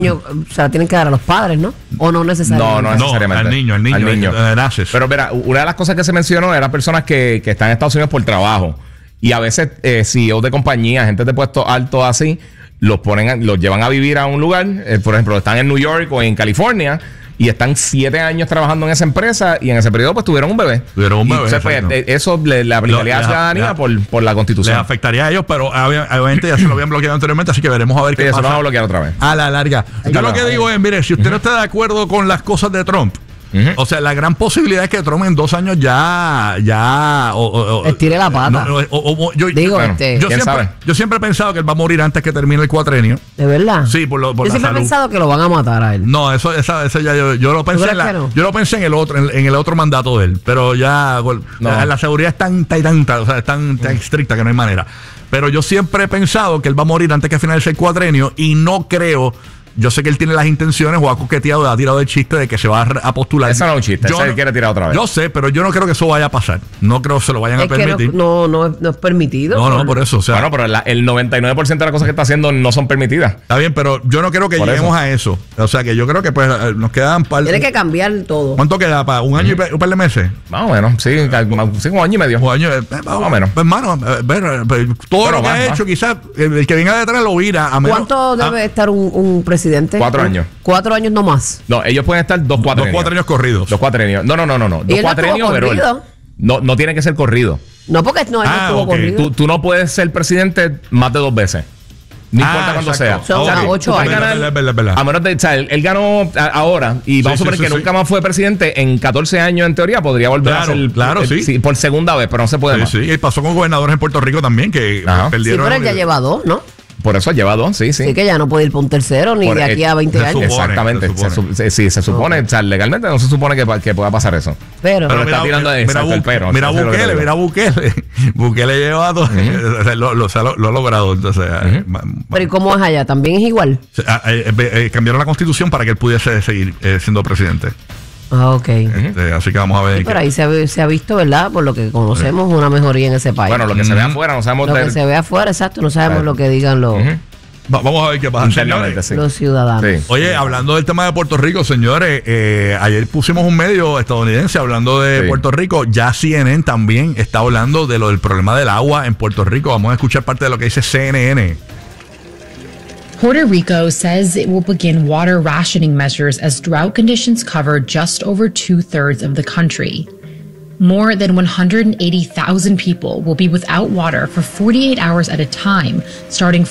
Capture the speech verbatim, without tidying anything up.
Se la tienen que dar a los padres, ¿no? O no necesariamente. No, no necesariamente. No, al niño, al niño. Al niño. Eh, naces. Pero mira, una de las cosas que se mencionó eran personas que, que están en Estados Unidos por trabajo. Y a veces eh, C E Os de compañías, gente de puestos altos así, los ponen, a, los llevan a vivir a un lugar. Eh, por ejemplo, están en New York o en California y están siete años trabajando en esa empresa y en ese periodo pues tuvieron un bebé. Tuvieron un y bebé. entonces, pues, eh, eso le, le aplicaría a la ciudadanía por, por la Constitución. Les afectaría a ellos, pero obviamente ya se lo habían bloqueado anteriormente, así que veremos a ver sí, qué eso pasa. lo van a bloquear otra vez. A la larga. Yo Claro. lo que digo es, mire, si usted uh-huh. no está de acuerdo con las cosas de Trump, uh-huh. o sea, la gran posibilidad es que Trump en dos años ya, ya, o, o, estire la pata. No, no, o, o, yo, Digo, bueno, este, yo, ¿quién siempre, sabe? yo siempre he pensado que él va a morir antes que termine el cuatrenio. ¿De verdad? Sí, por, lo, por yo la siempre salud. he pensado que lo van a matar a él. No, eso, esa, esa ya yo, yo lo pensé en la, no? yo lo pensé en el otro, en, en el otro mandato de él, pero ya no. la, la seguridad es tan, tan, tan, o sea, es tan, tan estricta que no hay manera. Pero yo siempre he pensado que él va a morir antes que finalice el cuatrenio y no creo. Yo sé que él tiene las intenciones o ha coqueteado, ha tirado el chiste de que se va a, a postular. Eso no es un chiste, yo ese no, quiere tirar otra vez. Yo sé, pero yo no creo que eso vaya a pasar. No creo que se lo vayan es a permitir. Que no, no, no, no es permitido. No, no, por eso. O sea, bueno, pero la, el noventa y nueve por ciento de las cosas que está haciendo no son permitidas. Está bien, pero yo no creo que por lleguemos eso. a eso. O sea, que yo creo que pues nos quedan par Tiene que cambiar todo. ¿Cuánto queda? ¿Para un año uh-huh. y un par de meses? Más o menos, sí, sí, un año y medio. Un año, eh, más o menos. Pues, hermano, eh, ver, eh, todo pero lo que más, ha hecho, más. quizás el, el que venga detrás lo vira. A menos, ¿Cuánto debe ah, estar un, un presidente? Cuatro años. Cuatro años no más. No, ellos pueden estar dos cuatrenios. Dos cuatrenios corridos. Dos cuatrenios. No, no, no, no. no. Dos cuatrenios, pero no, no tiene que ser corrido. No, porque no, él ah, no estuvo okay. corrido. Tú, tú no puedes ser presidente más de dos veces. No ah, importa cuándo sea. Son o sea, ocho años. Ganar, verdad, verdad, verdad. A menos de, o sea, él, él ganó a, ahora y vamos sí, a suponer sí, que sí, nunca sí. más fue presidente. En catorce años, en teoría, podría volver claro, a ser claro, eh, sí. sí, por segunda vez, pero no se puede sí, más. Sí, y pasó con gobernadores en Puerto Rico también que Ajá. perdieron. Sí, pero él ya lleva dos, ¿no? Por eso lleva dos, sí, sí. Sí, que ya no puede ir por un tercero ni por de aquí a veinte años. Supone, exactamente. Se supone. Se, sí, se supone. Okay. O sea, legalmente no se supone que, que pueda pasar eso. Pero, pero mira, está tirando mira, de mira, exacto, el pero. Mira Bukele, mira Bukele. Bukele lleva dos. Uh-huh. o sea, lo, lo, lo, lo ha logrado. Entonces, uh-huh. ma, ma, pero ¿y cómo es allá? ¿También es igual? Eh, eh, eh, cambiaron la constitución para que él pudiese seguir eh, siendo presidente. Ah, ok. Este, así que vamos a ver. Sí, pero ahí se ha, se ha visto, ¿verdad? Por lo que conocemos, sí. una mejoría en ese país. Bueno, lo que mm. se ve afuera, no sabemos. Lo de... que se ve afuera, exacto, no sabemos uh-huh. lo que digan los. Uh-huh. Va, vamos a ver qué pasa. Señores, sí. Los ciudadanos. Sí. Oye, hablando del tema de Puerto Rico, señores, eh, ayer pusimos un medio estadounidense hablando de sí. Puerto Rico. Ya C N N también está hablando de lo del problema del agua en Puerto Rico. Vamos a escuchar parte de lo que dice C N N. Puerto Rico says it will begin water rationing measures as drought conditions cover just over two-thirds of the country. More than one hundred eighty thousand people will be without water for forty-eight hours at a time, starting